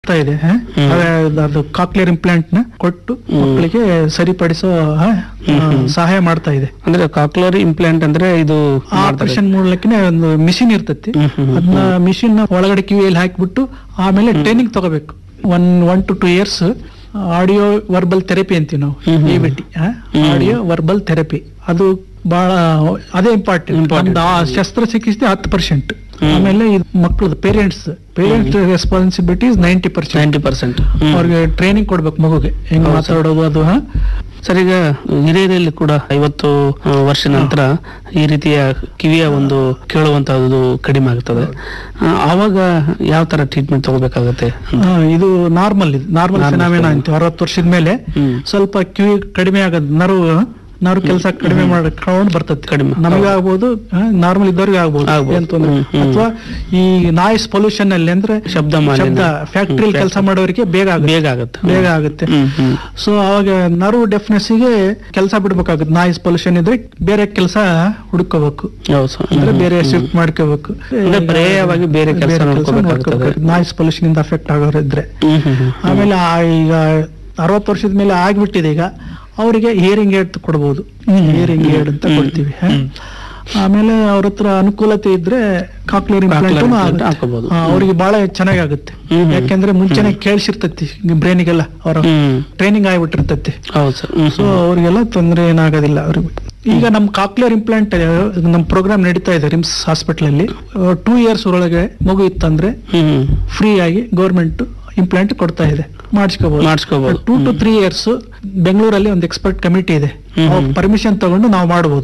ಇದೆ ಅದು cochlear implant ನ ಕೊಟ್ಟು ಮಕ್ಕಳಿಗೆ ಸರಿಪಡಿಸೋ ಸಹಾಯ ಮಾಡ್ತಾ ಇದೆ. ಅಂದ್ರೆ ಕಾಕ್ಲಿಯರ್ ಇಂಪ್ಲಾಂಟ್ ಅಂದ್ರೆ ಇದು ಆಪರೇಷನ್ ಮೂಲಕನೇ ಒಂದು ಮಿಷಿನ್ ಇರ್ತೈತಿ. ಅದನ್ನ ಮಿಷಿನ್ ಒಳಗಡೆ ಕಿವಿಯಲ್ಲಿ ಹಾಕಿಬಿಟ್ಟು ಆಮೇಲೆ ಟ್ರೈನಿಂಗ್ ತಗೋಬೇಕು. 1 to 2 years audio verbal therapy ಅಂತೀವಿ ನಾವು, AVT ಆಡಿಯೋ ವರ್ಬಲ್ ಥೆರಪಿ. ಅದು ಬಹಳ ಅದೇ ಇಂಪಾರ್ಟೆಂಟ್. ಶಸ್ತ್ರಚಿಕಿತ್ಸೆ 10%. ಆಮೇಲೆ ಇದು ಮಕ್ಕಳದು ಪೇರೆಂಟ್ಸ್ ರೆಸ್ಪಾನ್ಸಿಬಿಲಿಟಿ 90%. ಅವ್ರಿಗೆ ಟ್ರೈನಿಂಗ್ ಕೊಡ್ಬೇಕು ಮಗುಗೆ ಹೆಂಗ್ ಮಾತಾಡೋದು ಅದು. ಸರ್, ಈಗ ಹಿರಿಯರಲ್ಲಿ ಕೂಡ 50 ವರ್ಷ ನಂತರ ಈ ರೀತಿಯ ಕಿವಿಯ ಒಂದು ಕೇಳುವಂತಹದ್ದು ಕಡಿಮೆ ಆಗ್ತದೆ. ಆವಾಗ ಯಾವ ತರ ಟ್ರೀಟ್ಮೆಂಟ್ ತಗೋಬೇಕಾಗತ್ತೆ? ಇದು ನಾರ್ಮಲ್ ಫಿನಾಮಿನಾ ಅಂತೀವಿ. 60 ವರ್ಷದ ಮೇಲೆ ಸ್ವಲ್ಪ ಕಿವಿ ಕಡಿಮೆ ಆಗೋದು, ನರ್ವ್ ಕೆಲಸ ಕಡಿಮೆ ಮಾಡ್ಕೊಂಡು ಬರ್ತದೆ. ನಮಗೆ ಆಗ್ಬೋದು, ನಾರ್ಮಲ್ ಇದ್ದವ್ರಿಗೆ ಆಗ್ಬೋದು, ಅಥವಾ ಈ ನಾಯ್ಸ್ ಪೊಲ್ಯೂಷನ್ ಅಲ್ಲಿ ಅಂದ್ರೆ ಶಬ್ದ ಫ್ಯಾಕ್ಟ್ರಿ ಕೆಲಸ ಮಾಡೋರಿಗೆ ಬೇಗ ಆಗುತ್ತೆ. ಸೊ ಅವಾಗ ನರ್ವ್ ಡೆಫ್ನೆಸ್ ಗೆ ಕೆಲಸ ಬಿಡ್ಬೇಕಾಗುತ್ತೆ. ನಾಯ್ಸ್ ಪೊಲ್ಯೂಷನ್ ಇದ್ರೆ ಬೇರೆ ಕೆಲಸ ಹುಡ್ಕೋಬೇಕು, ಅಂದ್ರೆ ಬೇರೆ ಶಿಫ್ಟ್ ಮಾಡ್ಕೋಬೇಕು. ಬೇರೆ ಕೆಲಸ ನಾಯ್ಸ್ ಪೊಲ್ಯೂಷನ್ ಇಂದ ಅಫೆಕ್ಟ್ ಆಗೋರಿದ್ರೆ. ಆಮೇಲೆ ಈಗ 60 ವರ್ಷದ ಮೇಲೆ ಆಗ್ಬಿಟ್ಟಿದೆ, ಈಗ ಅವರಿಗೆ ಹಿಯರಿಂಗ್ ಏಡ್ ಕೊಡ್ಬೋದು. ಹಿಯರಿಂಗ್ ಏಡ್ ಅಂತ ಕೊಡ್ತೀವಿ. ಆಮೇಲೆ ಅವ್ರ ಹತ್ರ ಅನುಕೂಲತೆ ಇದ್ರೆ ಕಾಕ್ಲಿಯರ್ ಇಂಪ್ಲಾಂಟ್ ಹಾಕಬಹುದು. ಅವ್ರಿಗೆ ಬಹಳ ಚೆನ್ನಾಗುತ್ತೆ. ಯಾಕೆಂದ್ರೆ ಮುಂಚೆನೆ ಕೇಳಿಸಿರ್ತತಿ ಬ್ರೈನಿಗೆಲ್ಲ, ಅವರ ಟ್ರೈನಿಂಗ್ ಆಗಿಬಿಟ್ಟಿರ್ತತಿ. ಸೊ ಅವ್ರಿಗೆಲ್ಲ ತೊಂದರೆ ಏನಾಗೋದಿಲ್ಲ ಅವ್ರಿಗೆ. ಈಗ ನಮ್ ಕಾಕ್ಲಿಯರ್ ಇಂಪ್ಲಾಂಟ್ ನಮ್ ಪ್ರೋಗ್ರಾಮ್ ನಡೀತಾ ಇದೆ ರಿಮ್ಸ್ ಹಾಸ್ಪಿಟಲ್ ಅಲ್ಲಿ. 2 years ಒಳಗೆ ಮಗು ಇತ್ತಂದ್ರೆ ಫ್ರೀ ಆಗಿ ಗೌರ್ಮೆಂಟ್ ಇಂಪ್ಲಾಂಟ್ ಕೊಡ್ತಾ ಇದೆ, ಮಾಡಿಸ್ಕೋಬಹುದು. 2 to 3 years ಬೆಂಗಳೂರಲ್ಲಿ ಒಂದು ಎಕ್ಸ್ಪರ್ಟ್ ಕಮಿಟಿ ಇದೆ, ಪರ್ಮಿಷನ್ ತಗೊಂಡು ನಾವು ಮಾಡಬಹುದು.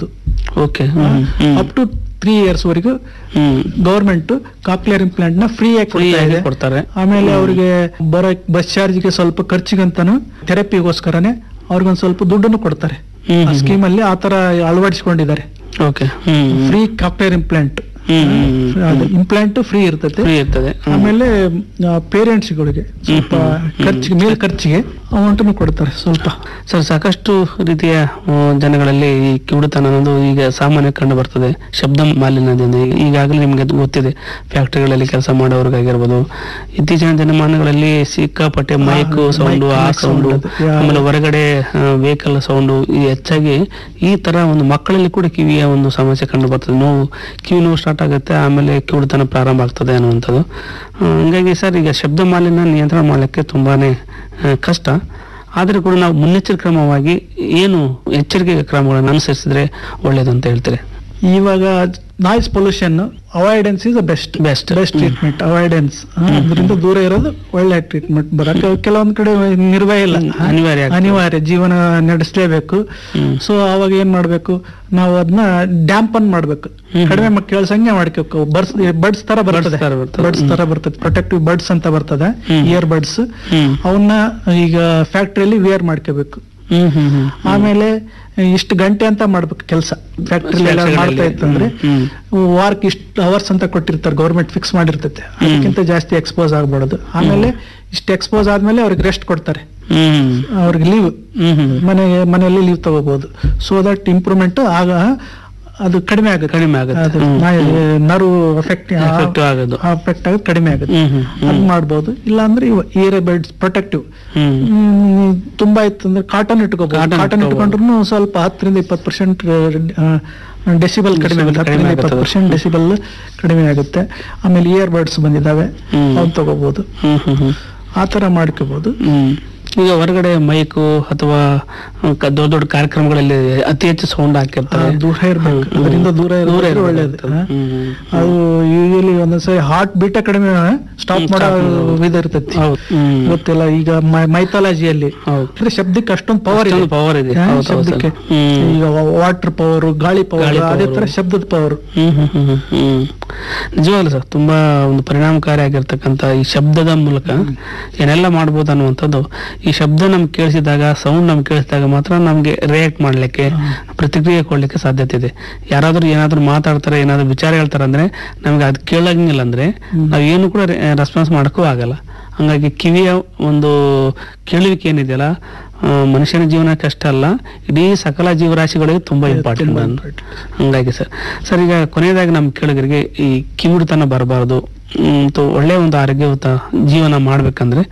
ಅಪ್ ಟು 3 years ವರೆಗೂ ಗವರ್ಮೆಂಟ್ ಕಾಕ್ಲಿಯರ್ ಇಂಪ್ಲಾಂಟ್ ನ ಫ್ರೀ ಆಗಿ ಕೊಡ್ತಾರೆ. ಆಮೇಲೆ ಅವ್ರಿಗೆ ಬರೋ ಬಸ್ ಚಾರ್ಜ್ಗೆ ಸ್ವಲ್ಪ ಖರ್ಚಿಗಂತಾನು ಥೆರಪಿಗೋಸ್ಕರನೇ ಅವ್ರಿಗೊಂದ್ ಸ್ವಲ್ಪ ದುಡ್ಡನ್ನು ಕೊಡ್ತಾರೆ. ಆ ಸ್ಕೀಮ್ ಅಲ್ಲಿ ಆತರ ಅಳವಡಿಸಿಕೊಂಡಿದ್ದಾರೆ. ಫ್ರೀ ಕಾಕ್ಲಿಯರ್ ಇಂಪ್ಲಾಂಟ್ ಫ್ರೀ ಇರ್ತದೆ. ಆಮೇಲೆ ಪೇರೆಂಟ್ಸ್ ಗಳಿಗೆ ಸ್ವಲ್ಪ ಖರ್ಚಿಗೆ ಅಮೌಂಟ್ ಕೊಡ್ತಾರೆ ಸ್ವಲ್ಪ. ಸರ್, ಸಾಕಷ್ಟು ರೀತಿಯ ಜನಗಳಲ್ಲಿ ಈ ಕಿವುಡುತನ ಅನ್ನೋದು ಈಗ ಸಾಮಾನ್ಯ ಕಂಡು ಬರ್ತದೆ. ಶಬ್ದ ಮಾಲಿನ್ಯದಿಂದ ಈಗಾಗಲೇ ನಿಮ್ಗೆ ಗೊತ್ತಿದೆ, ಫ್ಯಾಕ್ಟರಿಗಳಲ್ಲಿ ಕೆಲಸ ಮಾಡೋರ್ಗಾಗಿರ್ಬೋದು, ಇತ್ತೀಚಿನ ದಿನಮಾನಗಳಲ್ಲಿ ಸಿಕ್ಕಾಪಟ್ಟೆ ಮೈಕ್ ಸೌಂಡು, ಆ ಸೌಂಡು, ಆಮೇಲೆ ಹೊರಗಡೆ ವೆಹಿಕಲ್ ಸೌಂಡು, ಹೆಚ್ಚಾಗಿ ಈ ತರ ಒಂದು ಮಕ್ಕಳಲ್ಲಿ ಕೂಡ ಕಿವಿಯ ಒಂದು ಸಮಸ್ಯೆ ಕಂಡು ಬರ್ತದೆ. ಕಿವಿ ನೋವು ಸ್ಟಾರ್ಟ್ ಆಗುತ್ತೆ, ಆಮೇಲೆ ಕಿವುಡುತನ ಪ್ರಾರಂಭ ಆಗ್ತದೆ ಅನ್ನುವಂಥದ್ದು. ಹಂಗಾಗಿ ಸರ್, ಈಗ ಶಬ್ದ ಮಾಲಿನ್ಯ ನಿಯಂತ್ರಣ ಮಾಡಲಿಕ್ಕೆ ತುಂಬಾನೇ ಕಷ್ಟ. ಆದ್ರೆ ಕೂಡ ನಾವು ಮುನ್ನೆಚ್ಚರಿಕೆ ಕ್ರಮವಾಗಿ ಏನು ಎಚ್ಚರಿಕೆ ಕ್ರಮಗಳನ್ನು ಅನುಸರಿಸಿದ್ರೆ ಒಳ್ಳೇದು ಅಂತ ಹೇಳ್ತಾರೆ? ಇವಾಗ noise pollution avoidance is best treatment. Avoidance ಅದರಿಂದ ದೂರ ಇರೋದು ಒಳ್ಳೆ ಟ್ರೀಟ್ಮೆಂಟ್. ಬರಕ್ಕೆ ಕೆಲವೊಂದ್ ಕಡೆ ನಿರ್ವಹ ಇಲ್ಲ, ಅನಿವಾರ್ಯ, ಜೀವನ ನಡೆಸಲೇಬೇಕು. ಸೊ ಅವಾಗ ಏನ್ ಮಾಡ್ಬೇಕು, ನಾವು ಅದನ್ನ ಡ್ಯಾಂಪನ್ ಮಾಡ್ಬೇಕು, ಕಡಿಮೆ ಕೇಳ್ಸಂಗೆ ಮಾಡ್ಕೋಬೇಕು. ಬಡ್ಸ್ ತರ ಬರ್ತದೆ, ಪ್ರೊಟೆಕ್ಟಿವ್ ಬಡ್ಸ್ ಅಂತ ಬರ್ತದೆ, ಇಯರ್ ಬಡ್ಸ್. ಅವನ್ನ ಈಗ ಫ್ಯಾಕ್ಟ್ರಿಯಲ್ಲಿ ವೇರ್ ಮಾಡ್ಕೋಬೇಕು. ಆಮೇಲೆ ಇಷ್ಟು ಗಂಟೆ ಅಂತ ಮಾಡ್ಬೇಕು ಕೆಲಸ. ಫ್ಯಾಕ್ಟ್ರಿ ಮಾಡ್ತಾ ಇತ್ತಂದ್ರೆ ವಾರ್ಕ್ ಇಷ್ಟು ಅವರ್ಸ್ ಅಂತ ಕೊಟ್ಟಿರ್ತಾರೆ, ಗೌರ್ಮೆಂಟ್ ಫಿಕ್ಸ್ ಮಾಡಿರ್ತೈತೆ. ಅದಕ್ಕಿಂತ ಜಾಸ್ತಿ ಎಕ್ಸ್ಪೋಸ್ ಆಗ್ಬಾರ್ದು. ಆಮೇಲೆ ಇಷ್ಟು ಎಕ್ಸ್ಪೋಸ್ ಆದ್ಮೇಲೆ ಅವ್ರಿಗೆ ರೆಸ್ಟ್ ಕೊಡ್ತಾರೆ, ಅವ್ರಿಗೆ ಲೀವ್, ಮನೆಯಲ್ಲಿ ಲೀವ್ ತಗೋಬಹುದು. ಸೊ ದಟ್ ಇಂಪ್ರೂವ್ಮೆಂಟ್ ಆಗ ಅದು ಕಡಿಮೆ ಆಗುತ್ತೆ. ನರ್ವ್ ಅಫೆಕ್ಟ್ ಆಗೋದು ಕಡಿಮೆ ಆಗುತ್ತೆ. ಅದ್ ಮಾಡ್ಬೋದು. ಇಲ್ಲ ಅಂದ್ರೆ ಇಯರ್ ಬಡ್ಸ್ ಪ್ರೊಟೆಕ್ಟಿವ್ ತುಂಬಾ ಇತ್ತು ಅಂದ್ರೆ ಕಾಟನ್ ಇಟ್ಕೋಬಹುದು. ಕಾಟನ್ ಇಟ್ಕೊಂಡ್ರು ಸ್ವಲ್ಪ 10-20% ಡೆಸಿಬಲ್ ಕಡಿಮೆ ಆಗುತ್ತೆ. 10-20% ಡೆಸಿಬಲ್ ಕಡಿಮೆ ಆಗುತ್ತೆ. ಆಮೇಲೆ ಇಯರ್ ಬಡ್ಸ್ ಬಂದಿದ್ದಾವೆ, ಅವ್ ತಗೋಬಹುದು. ಆತರ ಮಾಡ್ಕೋಬಹುದು. ಈಗ ಹೊರಗಡೆ ಮೈಕು ಅಥವಾ ದೊಡ್ಡ ದೊಡ್ಡ ಕಾರ್ಯಕ್ರಮಗಳಲ್ಲಿ ಅತಿ ಹೆಚ್ಚು ಸೌಂಡ್ ಹಾಕಿರ್ತಾರೆ, ದೂರ ಇರ್ಬೇಕು. ಅದರಿಂದ ದೂರ ಇರೋದು ಒಳ್ಳೇದು. ಅದು ಯೂಶಲಿ ಒಂದೊಂದ್ಸರಿ ಹಾರ್ಟ್ ಬೀಟ ಕಡಿಮೆ ಸ್ಟಾಪ್ ಮಾಡೋ ಇರ್ತೈತಿ, ಗೊತ್ತಿಲ್ಲ. ಈಗ ಮೈಥಾಲಜಿಯಲ್ಲಿ ಶಬ್ದಕ್ಕೆ ಅಷ್ಟೊಂದು ಪವರ್ ಇದೆ ಶಬ್ದಕ್ಕೆ. ಈಗ ವಾಟರ್ ಪವರ್, ಗಾಳಿ ಪವರ್, ಅದೇ ತರ ಶಬ್ದದ ಪವರ್. ನಿಜವಾಗ್ಲೂ ಸರ್, ತುಂಬಾ ಒಂದು ಪರಿಣಾಮಕಾರಿಯಾಗಿರ್ತಕ್ಕಂಥ ಈ ಶಬ್ದದ ಮೂಲಕ ಏನೆಲ್ಲ ಮಾಡ್ಬೋದು ಅನ್ನುವಂಥದ್ದು. ಈ ಶಬ್ದ ನಮ್ಗೆ ಕೇಳಿಸಿದಾಗ, ಸೌಂಡ್ ನಮ್ಗೆ ಕೇಳಿಸಿದಾಗ ಮಾತ್ರ ನಮ್ಗೆ ರಿಯಾಕ್ಟ್ ಮಾಡ್ಲಿಕ್ಕೆ, ಪ್ರತಿಕ್ರಿಯೆ ಕೊಡ್ಲಿಕ್ಕೆ ಸಾಧ್ಯತೆ ಇದೆ. ಯಾರಾದ್ರೂ ಏನಾದ್ರು ಮಾತಾಡ್ತಾರೆ, ಏನಾದ್ರು ವಿಚಾರ ಹೇಳ್ತಾರೆ ಅಂದ್ರೆ ನಮ್ಗೆ ಅದು ಕೇಳಂಗಿಲ್ಲ ಅಂದ್ರೆ ನಾವ್ ಏನು ಕೂಡ ರೆಸ್ಪಾನ್ಸ್ ಮಾಡಕ್ಕೂ ಆಗಲ್ಲ. ಹಂಗಾಗಿ ಕಿವಿಯ ಒಂದು ಕೇಳುವಿಕೆ ಏನಿದೆಯಲ್ಲ, ಮನುಷ್ಯನ ಜೀವನಕ್ಕೆ ಅಷ್ಟೇ ಅಲ್ಲ, ಇಡೀ ಸಕಲ ಜೀವರಾಶಿಗಳಿಗೆ ತುಂಬಾ ಇಂಪಾರ್ಟೆಂಟ್. ಹಂಗಾಗಿ ಸರ್ ಈಗ ಕೊನೆಯದಾಗಿ ನಮ್ ಕೇಳುಗರಿಗೆ ಈ ಕಿವುಡುತನ ಬರಬಾರ್ದು, ಒಳ್ಳೆ ಒಂದು ಆರೋಗ್ಯಯುತ ಜೀವನ ಮಾಡ್ಬೇಕಂದ್ರೆ